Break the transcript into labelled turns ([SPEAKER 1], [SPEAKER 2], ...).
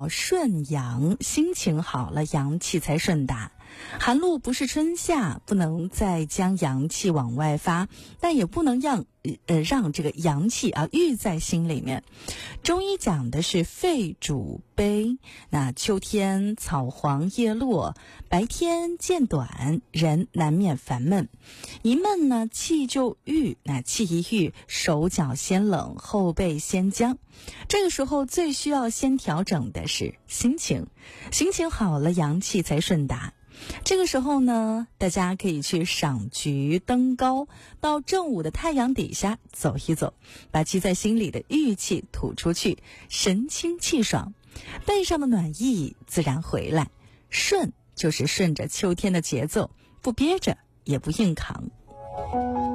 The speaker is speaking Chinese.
[SPEAKER 1] 要顺阳，心情好了，阳气才顺达。寒露不是春夏，不能再将阳气往外发，但也不能让这个阳气郁在心里面。中医讲的是肺主悲，那秋天草黄叶落，白天渐短，人难免烦闷，一闷呢气就郁，那气一郁，手脚先冷，后背先僵。这个时候最需要先调整的是心情，心情好了，阳气才顺达。这个时候呢，大家可以去赏菊登高，到正午的太阳底下走一走，把积在心里的郁气吐出去，神清气爽，背上的暖意自然回来。顺就是顺着秋天的节奏，不憋着也不硬扛。